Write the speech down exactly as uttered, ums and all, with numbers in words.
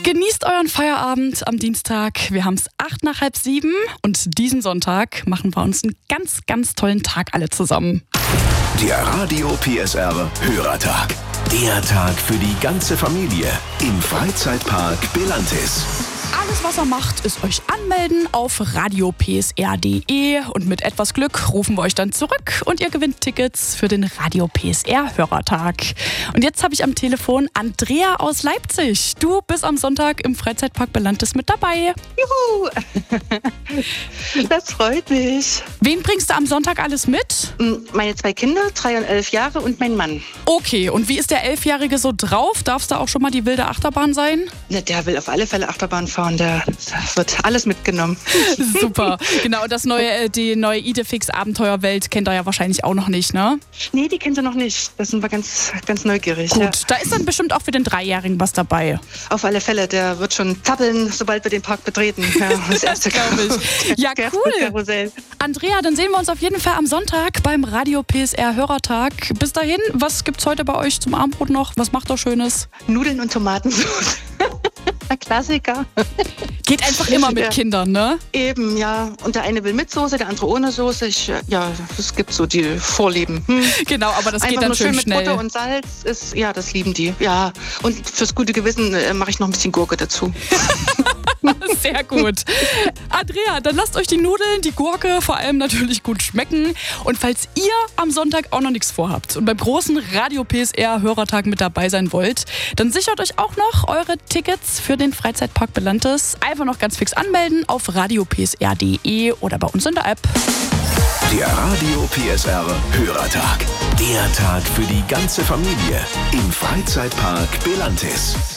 Genießt euren Feierabend am Dienstag. Wir haben es acht nach halb sieben und diesen Sonntag machen wir uns einen ganz, ganz tollen Tag alle zusammen. Der Radio P S R Hörertag. Der Tag für die ganze Familie im Freizeitpark Belantis. Alles, was er macht, ist euch anmelden auf radio p s r punkt d e und mit etwas Glück rufen wir euch dann zurück und ihr gewinnt Tickets für den Radio P S R Hörertag. Und jetzt habe ich am Telefon Andrea aus Leipzig. Du bist am Sonntag im Freizeitpark Belantis mit dabei. Juhu! Das freut mich. Wen bringst du am Sonntag alles mit? Meine zwei Kinder, drei und elf Jahre und mein Mann. Okay, und wie ist der Elfjährige so drauf? Darfst du auch schon mal die wilde Achterbahn sein? Ja, der will auf alle Fälle Achterbahn fahren. Da wird alles mitgenommen. Super. Genau, und das neue, die neue Idefix Abenteuerwelt kennt ihr ja wahrscheinlich auch noch nicht, ne? Nee, die kennt ihr noch nicht. Da sind wir ganz, ganz neugierig. Gut, ja. Da ist dann bestimmt auch für den Dreijährigen was dabei. Auf alle Fälle, der wird schon zappeln, sobald wir den Park betreten. Ja, das erste glaube ich. Ja, cool. Karussell. Andrea, dann sehen wir uns auf jeden Fall am Sonntag beim Radio P S R Hörertag. Bis dahin, was gibt's heute bei euch zum Abendbrot noch? Was macht ihr Schönes? Nudeln und Tomatensauce. Ein Klassiker. Geht einfach immer mit ja. Kindern, ne? Eben, ja. Und der eine will mit Soße, der andere ohne Soße. Ich, ja, es gibt so die Vorlieben. Hm. Genau, aber das Einfach geht dann nur schön, schön mit schnell. Butter und Salz ist, ja, das lieben die. Ja, und fürs gute Gewissen äh, mache ich noch ein bisschen Gurke dazu. Sehr gut. Andrea, dann lasst euch die Nudeln, die Gurke vor allem natürlich gut schmecken. Und falls ihr am Sonntag auch noch nichts vorhabt und beim großen Radio P S R Hörertag mit dabei sein wollt, dann sichert euch auch noch eure Tickets für den Freizeitpark Belantis. Einfach noch ganz fix anmelden auf radio p s r punkt d e oder bei uns in der App. Der Radio P S R Hörertag. Der Tag für die ganze Familie im Freizeitpark Belantis.